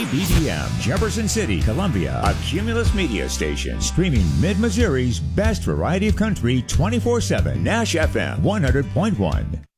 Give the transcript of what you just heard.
WEDM, Jefferson City, Columbia, a Cumulus Media station, streaming Mid-Missouri's best variety of country 24/7. Nash FM 100.1.